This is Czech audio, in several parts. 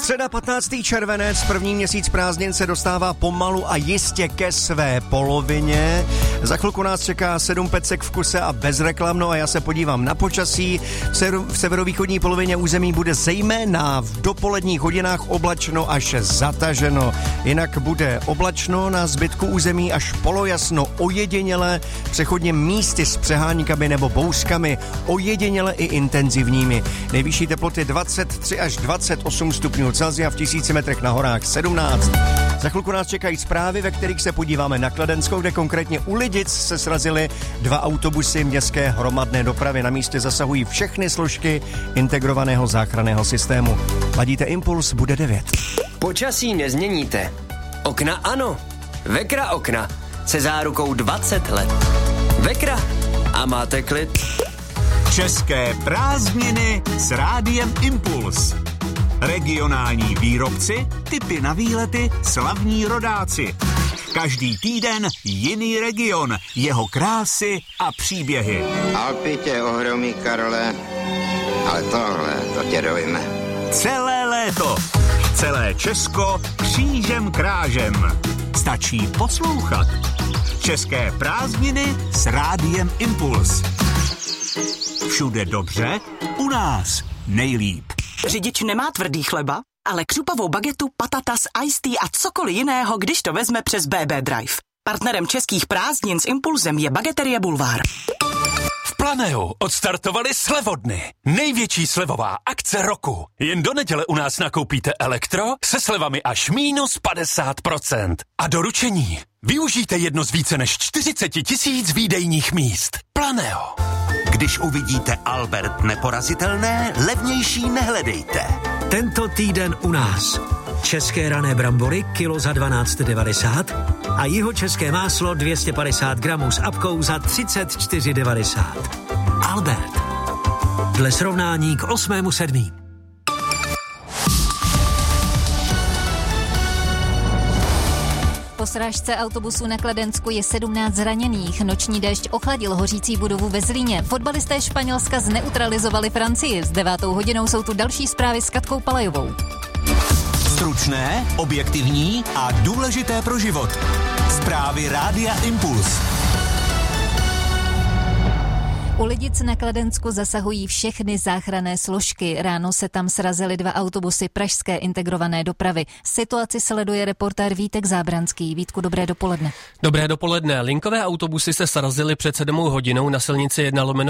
Středa 15. červenec, první měsíc prázdnin se dostává pomalu a jistě ke své polovině. Za chvilku nás čeká 7 pecek v kuse a bezreklamno a já se podívám na počasí. V severovýchodní polovině území bude zejména v dopoledních hodinách oblačno až zataženo. Jinak bude oblačno, na zbytku území až polojasno, ojediněle, přechodně místy s přeháníkami nebo bouřkami, ojediněle i intenzivními. Nejvyšší teploty 23 až 28 stupňů Celsia, v 1000 metrech na horách 17. Za chvilku nás čekají zprávy, ve kterých se podíváme na Kladenskou, kde konkrétně u Lidic se srazily 2 autobusy městské hromadné dopravy. Na místě zasahují všechny složky integrovaného záchranného systému. Ladíte Impuls, bude 9. Počasí nezměníte. Okna ano. Vekra okna se zárukou 20 let. Vekra a máte klid. České prázdniny s Rádiem Impuls. Regionální výrobci, tipy na výlety, slavní rodáci. Každý týden jiný region, jeho krásy a příběhy. Alpy tě ohromí, Karole, ale tohle, to tě dojme. Celé léto, celé Česko křížem krážem. Stačí poslouchat. České prázdniny s Rádiem Impuls. Všude dobře, u nás nejlíp. Řidič nemá tvrdý chleba, ale křupavou bagetu, patatas, iced tea a cokoliv jiného, když to vezme přes BB Drive. Partnerem českých prázdnin s Impulzem je Bageterie Bulvár. V Planeu odstartovali slevodny. Největší slevová akce roku. Jen do neděle u nás nakoupíte elektro se slevami až -50%. A doručení. Využijte jedno z více než 40 000 výdejních míst. Planeo. Když uvidíte Albert neporazitelné, levnější nehledejte. Tento týden u nás. České rané brambory kilo za 12,90 a jihočeské máslo 250 gramů s apkou za 34,90. Albert. Dle srovnání k 8.7. Po srážce autobusu na Kladensku je 17 zraněných. Noční déšť ochladil hořící budovu ve Zlíně. Fotbalisté Španělska zneutralizovali Francii. S 9. hodinou jsou tu další zprávy s Katkou Palajovou. Stručné, objektivní a důležité pro život. Zprávy Rádia Impuls. U Lidic na Kladensku zasahují všechny záchranné složky. Ráno se tam srazily 2 autobusy pražské integrované dopravy. Situaci sleduje reportér Vítek Zábranský. Vítku, dobré dopoledne. Dobré dopoledne. Linkové autobusy se srazily před 7 hodinou na silnici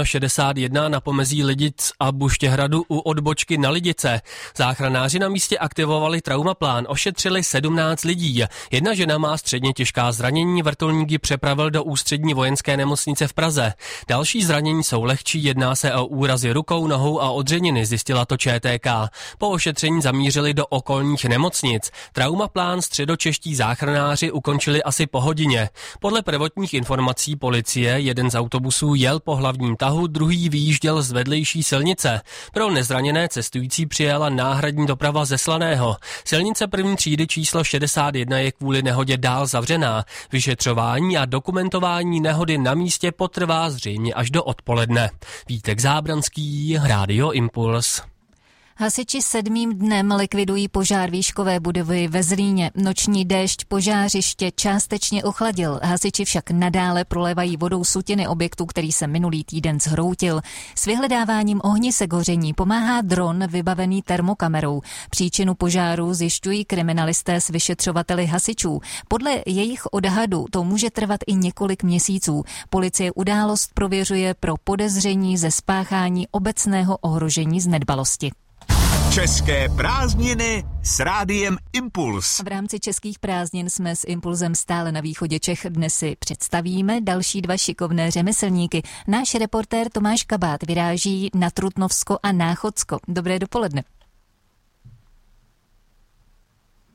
1/61 na pomezí Lidic a Buštěhradu u odbočky na Lidice. Záchranáři na místě aktivovali traumaplán, ošetřili 17 lidí. Jedna žena má středně těžká zranění, vrtulník ji přepravil do ústřední vojenské nemocnice v Praze. Další zranění jsou lehčí, jedná se o úrazy rukou, nohou a odřeniny, zjistila to ČTK. Po ošetření zamířili do okolních nemocnic. Traumaplán středočeští záchranáři ukončili asi po hodině. Podle prvotních informací policie jeden z autobusů jel po hlavním tahu, druhý vyjížděl z vedlejší silnice. Pro nezraněné cestující přijela náhradní doprava ze Slaného. Silnice první třídy číslo 61 je kvůli nehodě dál zavřená. Vyšetřování a dokumentování nehody na místě potrvá zřejmě až do odpoledne. Vítek Zábranský, Rádio Impuls. Hasiči 7. dnem likvidují požár výškové budovy ve Zlíně. Noční déšť požářiště částečně ochladil. Hasiči však nadále prolévají vodou sutiny objektu, který se minulý týden zhroutil. S vyhledáváním ohnisek hoření pomáhá dron vybavený termokamerou. Příčinu požáru zjišťují kriminalisté s vyšetřovateli hasičů. Podle jejich odhadu to může trvat i několik měsíců. Policie událost prověřuje pro podezření ze spáchání obecného ohrožení z nedbalosti. České prázdniny s Rádiem Impuls. V rámci českých prázdnin jsme s Impulzem stále na východě Čech. Dnes si představíme další 2 šikovné řemeslníky. Náš reportér Tomáš Kabát vyráží na Trutnovsko a Náchodsko. Dobré dopoledne.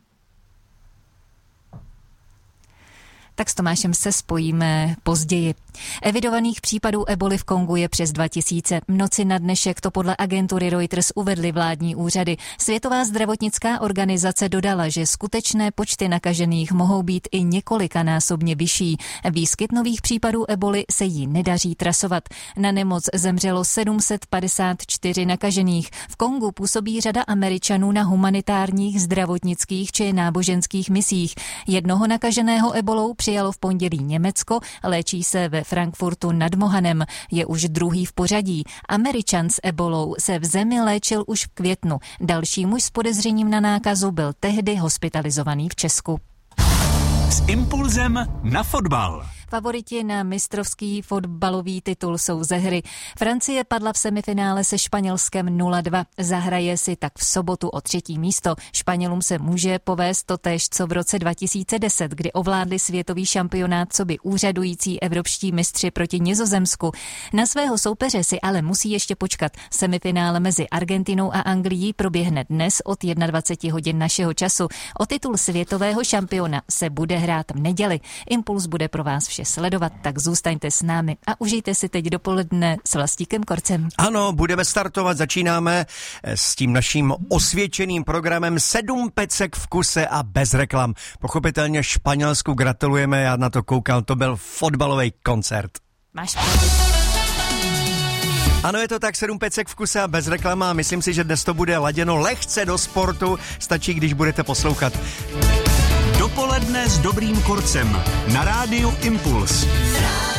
Tak s Tomášem se spojíme později. Evidovaných případů eboli v Kongu je přes 2000. V noci na dnešek to podle agentury Reuters uvedly vládní úřady. Světová zdravotnická organizace dodala, že skutečné počty nakažených mohou být i několikanásobně vyšší. Výskyt nových případů eboli se jí nedaří trasovat. Na nemoc zemřelo 754 nakažených. V Kongu působí řada Američanů na humanitárních, zdravotnických či náboženských misích. Jednoho nakaženého ebolou přijalo v pondělí Německo, léčí se ve Frankfurtu nad Mohanem. Je už druhý v pořadí. Američan s ebolou se v zemi léčil už v květnu. Další muž s podezřením na nákazu byl tehdy hospitalizovaný v Česku. S impulzem na fotbal. Favoriti na mistrovský fotbalový titul jsou ze hry. Francie padla v semifinále se Španělskem 0-2. Zahraje si tak v sobotu o 3. místo. Španělům se může povést totéž, co v roce 2010, kdy ovládli světový šampionát coby úřadující evropští mistři proti Nizozemsku. Na svého soupeře si ale musí ještě počkat. Semifinále mezi Argentinou a Anglií proběhne dnes od 21 hodin našeho času. O titul světového šampiona se bude hrát v neděli. Impuls bude pro vás vše sledovat, tak zůstaňte s námi a užijte si teď dopoledne s Vlastíkem Korcem. Ano, budeme startovat, začínáme s tím naším osvědčeným programem 7 pecek v kuse a bez reklam. Pochopitelně Španělsku gratulujeme, já na to koukal, to byl fotbalový koncert. Máš pravdu. Ano, je to tak, 7 pecek v kuse a bez reklama. Myslím si, že dnes to bude laděno lehce do sportu, stačí, když budete poslouchat. Dopoledne s dobrým Korcem na rádiu Impuls.